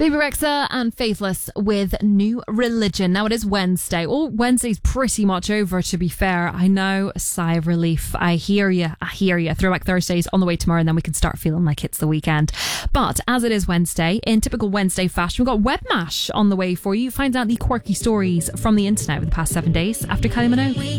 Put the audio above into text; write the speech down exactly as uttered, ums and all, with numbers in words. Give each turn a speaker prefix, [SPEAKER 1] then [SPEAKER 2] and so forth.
[SPEAKER 1] Baby Rexha and Faithless with New Religion. Now it is Wednesday. Oh, Wednesday's pretty much over, to be fair. I know, a sigh of relief. I hear you. I hear you. Throwback Thursday's on the way tomorrow, and then we can start feeling like it's the weekend. But as it is Wednesday, in typical Wednesday fashion, we've got Webmash on the way for you. Find out the quirky stories from the internet over the past seven days after Kylie Minogue.